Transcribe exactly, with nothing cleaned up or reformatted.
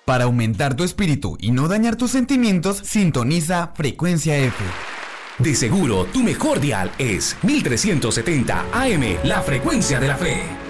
Para aumentar tu espíritu y no dañar tus sentimientos, sintoniza Frecuencia F. De seguro, tu mejor dial es mil trescientos setenta A M, la frecuencia de la fe.